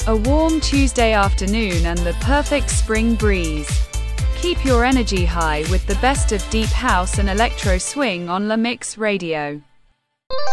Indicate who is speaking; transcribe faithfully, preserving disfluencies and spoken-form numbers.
Speaker 1: A warm Tuesday afternoon and the perfect spring breeze. Keep your energy high with the best of deep house and electro swing on La Mix Radio.